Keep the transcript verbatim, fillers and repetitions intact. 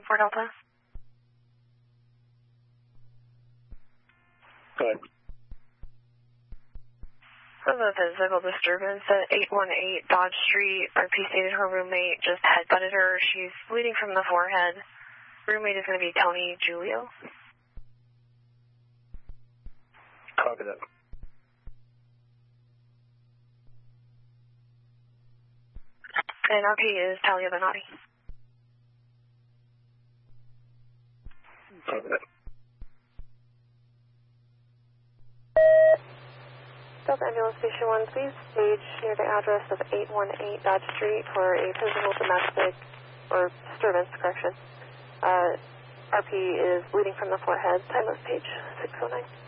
four Delta. Go ahead. For the physical disturbance at eight one eight Dodge Street, R P stated her roommate just headbutted her. She's bleeding from the forehead. Roommate is going to be Tony Julio. Copy that. And R P is Talia Benatti. Copy that. Delta Ambulance Station one, please stage near the address of eight one eight Dodge Street for a physical domestic, or disturbance, correction. Uh, R P is bleeding from the forehead. Timeless page six oh nine.